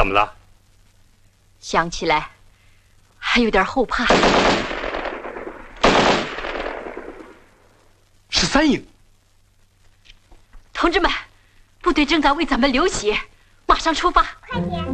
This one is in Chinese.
怎么了？ 想起来还有点后怕。 13营， 同志们，部队正在为咱们流血，马上出发！ 快点！